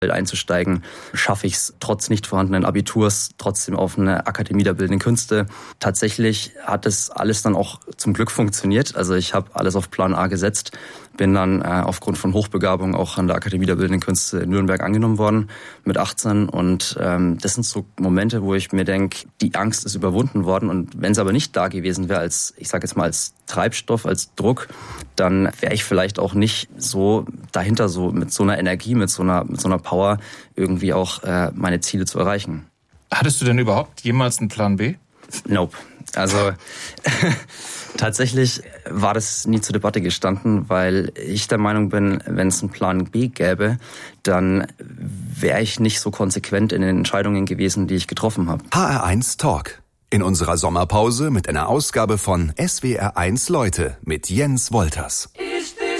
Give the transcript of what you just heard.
einzusteigen, schaffe ich es trotz nicht vorhandenen Abiturs trotzdem auf eine Akademie der Bildenden Künste. Tatsächlich hat es alles dann auch zum Glück funktioniert. Also ich habe alles auf Plan A gesetzt, bin dann aufgrund von Hochbegabung auch an der Akademie der Bildenden Künste in Nürnberg angenommen worden mit 18 und das sind so Momente, wo ich mir denke, die Angst ist überwunden worden und wenn es aber nicht da gewesen wäre als, ich sage jetzt mal als Treibstoff, als Druck, dann wäre ich vielleicht auch nicht so dahinter, so mit so einer Energie, mit so einer Power irgendwie auch meine Ziele zu erreichen. Hattest du denn überhaupt jemals einen Plan B? Nope. Also tatsächlich war das nie zur Debatte gestanden, weil ich der Meinung bin, wenn es einen Plan B gäbe, dann wäre ich nicht so konsequent in den Entscheidungen gewesen, die ich getroffen habe. HR1 Talk. In unserer Sommerpause mit einer Ausgabe von SWR1 Leute mit Jens Wolters.